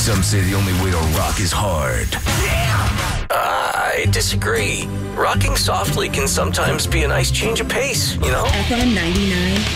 Some say the only way to rock is hard. I disagree. Rocking softly can sometimes be a nice change of pace, you know? FM 99.